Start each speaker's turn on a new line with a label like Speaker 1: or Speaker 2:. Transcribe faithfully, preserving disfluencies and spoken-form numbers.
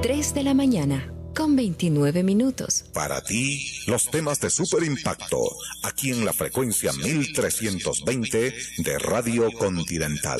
Speaker 1: tres de la mañana, con veintinueve minutos.
Speaker 2: Para ti, los temas de super impacto, aquí en la frecuencia mil trescientos veinte de Radio Continental.